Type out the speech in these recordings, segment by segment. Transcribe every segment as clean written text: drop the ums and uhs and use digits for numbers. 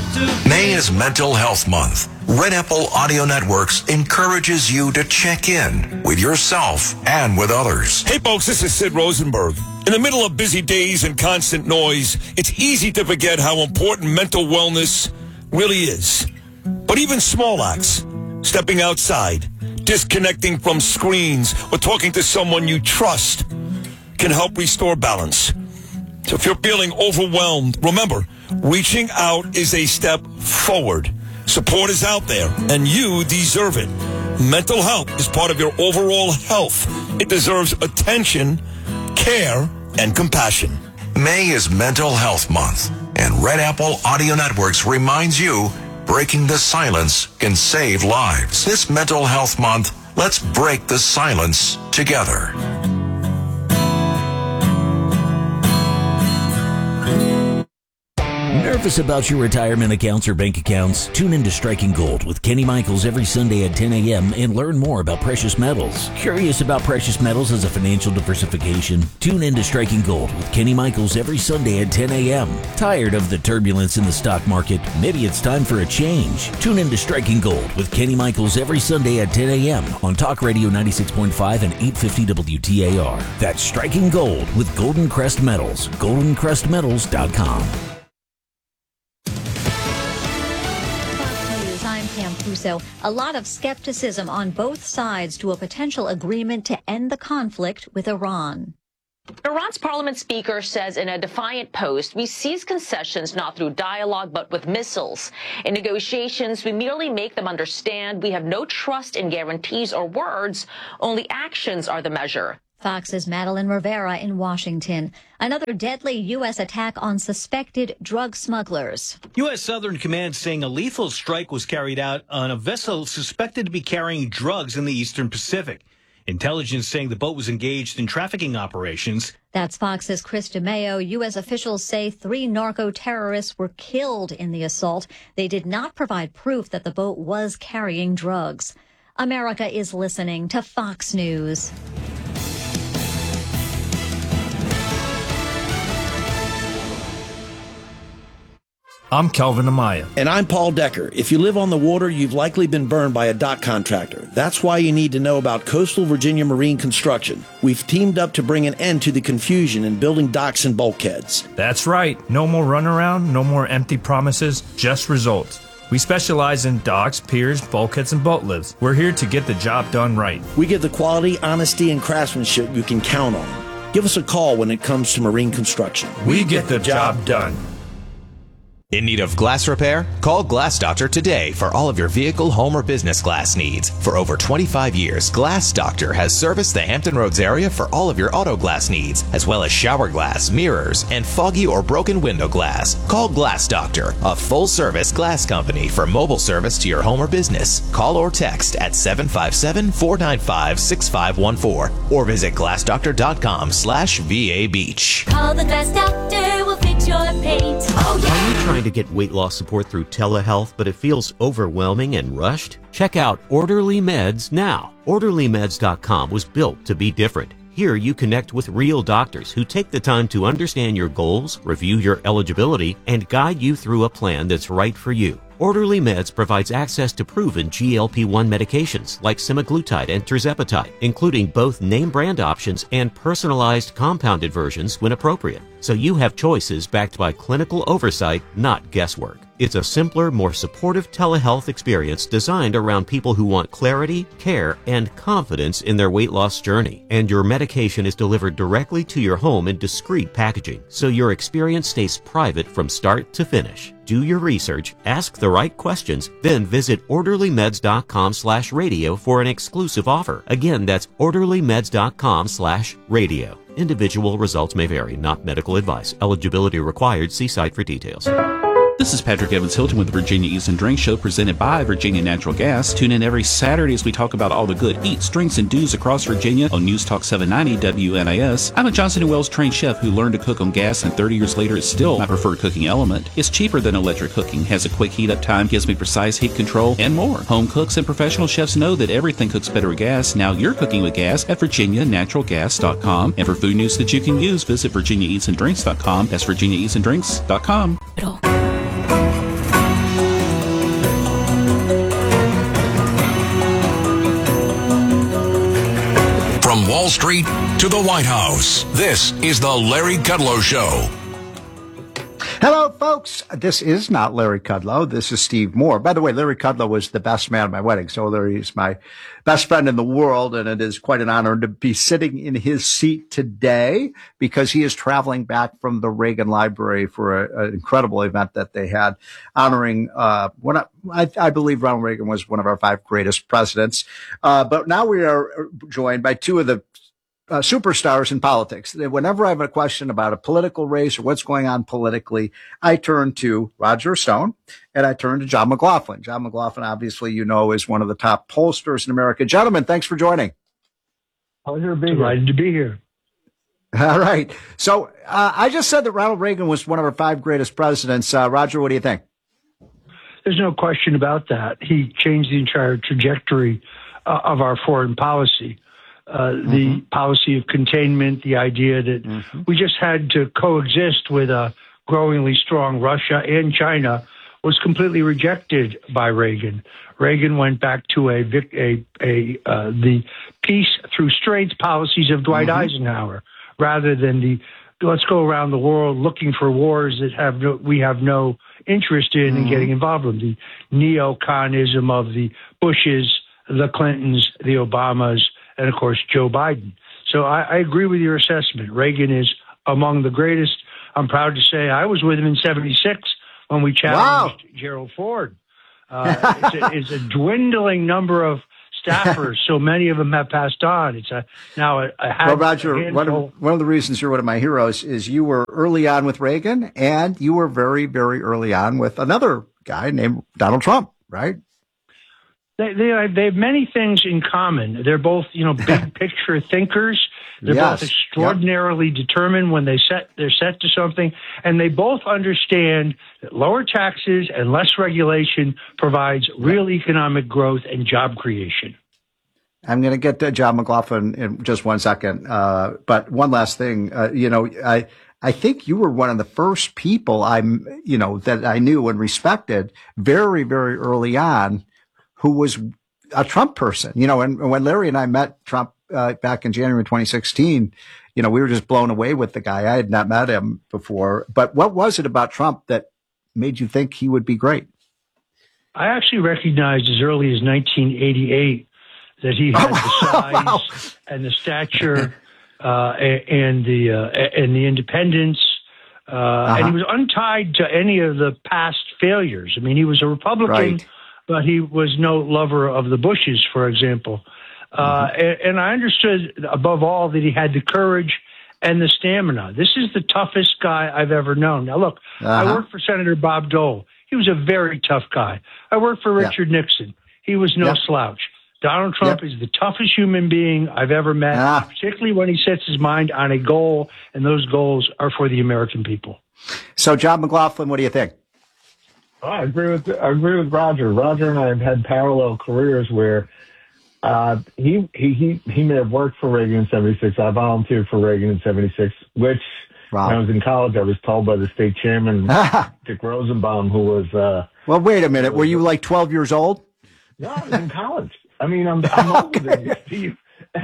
May is Mental Health Month. Red Apple Audio Networks encourages you to check in with yourself and with others. Hey folks, this is Sid Rosenberg. In the middle of busy days and constant noise, it's easy to forget how important mental wellness really is. But even small acts, stepping outside, disconnecting from screens, or talking to someone you trust can help restore balance. So if you're feeling overwhelmed, remember, reaching out is a step forward. Support is out there, and you deserve it. Mental health is part of your overall health. It deserves attention, care, and compassion. May is Mental Health Month, and Red Apple Audio Networks reminds you breaking the silence can save lives. This Mental Health Month, let's break the silence together. Nervous about your retirement accounts or bank accounts? Tune into Striking Gold with Kenny Michaels every Sunday at 10 a.m. and learn more about precious metals. Curious about precious metals as a financial diversification? Tune into Striking Gold with Kenny Michaels every Sunday at 10 a.m. Tired of the turbulence in the stock market? Maybe it's time for a change. Tune into Striking Gold with Kenny Michaels every Sunday at 10 a.m. on Talk Radio 96.5 and 850 WTAR. That's Striking Gold with Golden Crest Metals. GoldenCrestMetals.com. So, a lot of skepticism on both sides to a potential agreement to end the conflict with Iran. Iran's parliament speaker says in a defiant post, we seize concessions not through dialogue but with missiles. In negotiations, we merely make them understand we have no trust in guarantees or words, only actions are the measure. Fox's Madeline Rivera in Washington. Another deadly U.S. attack on suspected drug smugglers. U.S. Southern Command saying a lethal strike was carried out on a vessel suspected to be carrying drugs in the Eastern Pacific. Intelligence saying the boat was engaged in trafficking operations. That's Fox's Chris DeMeo. U.S. officials say 3 narco-terrorists were killed in the assault. They did not provide proof that the boat was carrying drugs. America is listening to Fox News. I'm Kelvin Amaya. And I'm Paul Decker. If you live on the water, you've likely been burned by a dock contractor. That's why you need to know about Coastal Virginia Marine Construction. We've teamed up to bring an end to the confusion in building docks and bulkheads. That's right. No more runaround, no more empty promises, just results. We specialize in docks, piers, bulkheads, and boat lifts. We're here to get the job done right. We give the quality, honesty, and craftsmanship you can count on. Give us a call when it comes to marine construction. We get the job done. In need of glass repair? Call Glass Doctor today for all of your vehicle, home, or business glass needs. For over 25 years, Glass Doctor has serviced the Hampton Roads area for all of your auto glass needs, as well as shower glass, mirrors, and foggy or broken window glass. Call Glass Doctor, a full-service glass company for mobile service to your home or business. Call or text at 757-495-6514 or visit glassdoctor.com/VA Beach. Call the Glass Doctor, we'll fix your paint. Oh, yeah. Are you trying to get weight loss support through telehealth, but it feels overwhelming and rushed? Check out Orderly Meds now. OrderlyMeds.com was built to be different. Here you connect with real doctors who take the time to understand your goals, review your eligibility, and guide you through a plan that's right for you. Orderly Meds provides access to proven GLP-1 medications like semaglutide and tirzepatide, including both name brand options and personalized compounded versions when appropriate. So you have choices backed by clinical oversight, not guesswork. It's a simpler, more supportive telehealth experience designed around people who want clarity, care, and confidence in their weight loss journey. And your medication is delivered directly to your home in discreet packaging, so your experience stays private from start to finish. Do your research, ask the right questions, then visit orderlymeds.com/radio for an exclusive offer. Again, that's orderlymeds.com/radio. Individual results may vary, not medical advice. Eligibility required. See site for details. This is Patrick Evans Hilton with the Virginia Eats and Drinks Show, presented by Virginia Natural Gas. Tune in every Saturday as we talk about all the good eats, drinks, and do's across Virginia on News Talk 790 WNIS. I'm a Johnson & Wales trained chef who learned to cook on gas, and 30 years later it's still my preferred cooking element. It's cheaper than electric cooking, has a quick heat up time, gives me precise heat control, and more. Home cooks and professional chefs know that everything cooks better with gas. Now you're cooking with gas at virginianaturalgas.com. And for food news that you can use, visit virginiaeatsanddrinks.com. That's virginiaeatsanddrinks.com. Wall Street to the White House. This is the Larry Kudlow Show. Hello, folks. This is not Larry Kudlow. This is Steve Moore. By the way, Larry Kudlow was the best man at my wedding. So Larry is my best friend in the world, and it is quite an honor to be sitting in his seat today because he is traveling back from the Reagan Library for an incredible event that they had honoring I believe Ronald Reagan was one of our 5 greatest presidents. But now we are joined by 2 of the superstars in politics. Whenever I have a question about a political race or what's going on politically, I turn to Roger Stone and I turn to John McLaughlin. John McLaughlin, obviously, you know, is one of the top pollsters in America. Gentlemen, thanks for joining. Pleasure to be here. Delighted to be here. All right. So I just said that Ronald Reagan was one of our 5 greatest presidents. Roger, what do you think? There's no question about that. He changed the entire trajectory of our foreign policy. The policy of containment, the idea that we just had to coexist with a growingly strong Russia and China was completely rejected by Reagan. Reagan went back to the peace through strength policies of Dwight Eisenhower, rather than the let's go around the world looking for wars that we have no interest in and getting involved in. The neoconism of the Bushes, the Clintons, the Obamas, and, of course, Joe Biden. So I agree with your assessment. Reagan is among the greatest. I'm proud to say I was with him in 76 when we challenged Gerald Ford. It's a dwindling number of staffers. So many of them have passed on. It's now well, Roger, one of the reasons you're one of my heroes is you were early on with Reagan, and you were very, very early on with another guy named Donald Trump, right? They have many things in common. They're both, big picture thinkers. They're both extraordinarily determined when they're set to something, and they both understand that lower taxes and less regulation provides real economic growth and job creation. I'm going to get to John McLaughlin in just one second, but one last thing. I think you were one of the first people that I knew and respected very, very early on, who was a Trump person, and when Larry and I met Trump back in January 2016, we were just blown away with the guy. I had not met him before, but what was it about Trump that made you think he would be great? I actually recognized as early as 1988 that he had the size and the stature and the independence, and he was untied to any of the past failures. I mean, he was a Republican. Right. But he was no lover of the Bushes, for example. And I understood, above all, that he had the courage and the stamina. This is the toughest guy I've ever known. Now, look, I worked for Senator Bob Dole. He was a very tough guy. I worked for Richard Nixon. He was no slouch. Donald Trump is the toughest human being I've ever met, particularly when he sets his mind on a goal, and those goals are for the American people. So, John McLaughlin, what do you think? I agree with Roger. Roger and I have had parallel careers where he may have worked for Reagan in 76. I volunteered for Reagan in 76, which when I was in college, I was told by the state chairman, Dick Rosenbaum, who was... well, wait a minute. Were you like 12 years old? No, I was in college. I mean, I'm older than you, Steve.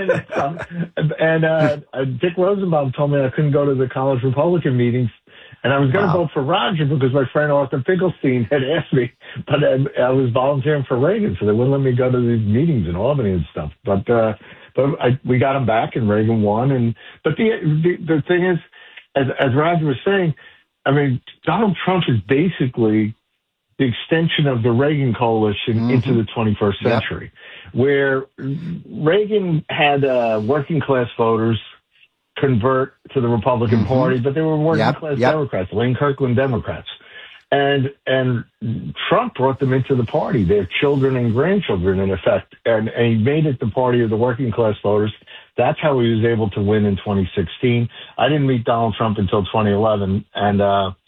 And Dick Rosenbaum told me I couldn't go to the college Republican meetings. And I was going to vote for Roger because my friend Arthur Finkelstein had asked me, but I was volunteering for Reagan, so they wouldn't let me go to these meetings in Albany and stuff. But we got him back, and Reagan won. But the thing is, as Roger was saying, I mean, Donald Trump is basically the extension of the Reagan coalition into the 21st century, where Reagan had working class voters convert to the Republican Party, but they were working class Democrats, Lane Kirkland Democrats. And Trump brought them into the party, their children and grandchildren, in effect, and he made it the party of the working class voters. That's how he was able to win in 2016. I didn't meet Donald Trump until 2011, and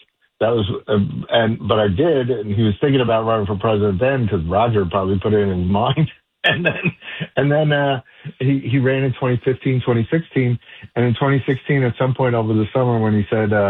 but I did, and he was thinking about running for president then because Roger probably put it in his mind. And then he ran in 2015, 2016. And in 2016, at some point over the summer when he said, well,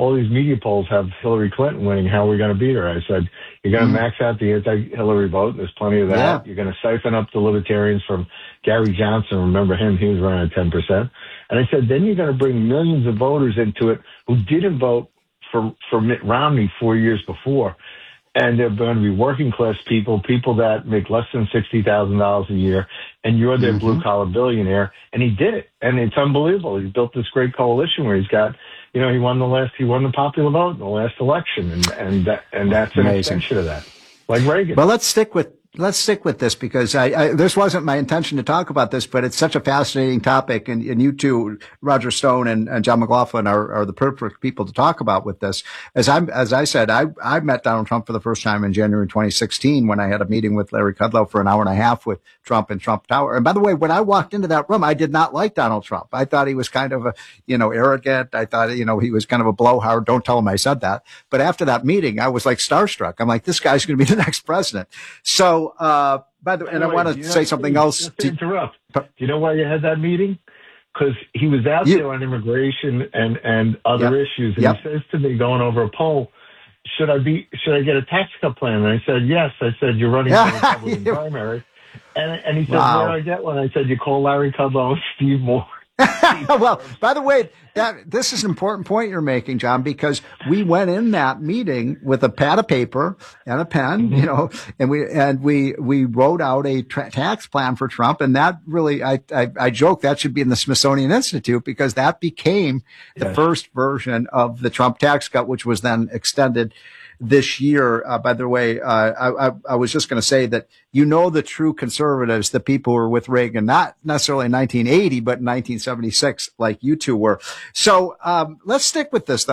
all these media polls have Hillary Clinton winning. How are we going to beat her? I said, you're going to max out the anti-Hillary vote. There's plenty of that. Yeah. You're going to siphon up the libertarians from Gary Johnson. Remember him? He was running at 10%. And I said, then you're going to bring millions of voters into it who didn't vote for Mitt Romney 4 years before. And they're going to be working class people that make less than $60,000 a year, and you're their blue collar billionaire. And he did it, and it's unbelievable. He's built this great coalition where he's got, he won the popular vote in the last election, and that's an extension of that, like Reagan. Well, let's stick with this because this wasn't my intention to talk about this, but it's such a fascinating topic, and you two, Roger Stone and John McLaughlin, are the perfect people to talk about with this. As I said, I met Donald Trump for the first time in January 2016 when I had a meeting with Larry Kudlow for an hour and a half with Trump and Trump Tower. And by the way, when I walked into that room, I did not like Donald Trump. I thought he was kind of arrogant. I thought, he was kind of a blowhard. Don't tell him I said that. But after that meeting, I was like starstruck. I'm like, this guy's going to be the next president. So, by the way, and I want to say something else. To interrupt. Do you know why you had that meeting? Because he was out there on immigration and other issues. And he says to me, going over a poll, should I get a tax cut plan? And I said, yes. I said, you're running for the Republican primary. And he said, where do I get one? I said, you call Larry Kudlow and Steve Moore. Well, by the way, this is an important point you're making, John, because we went in that meeting with a pad of paper and a pen, and we wrote out a tax plan for Trump. And that really, I joke that should be in the Smithsonian Institute because that became the first version of the Trump tax cut, which was then extended this year. By the way, I was just going to say that, the true conservatives, the people who were with Reagan, not necessarily in 1980, but in 1976, like you two were. So, let's stick with this though.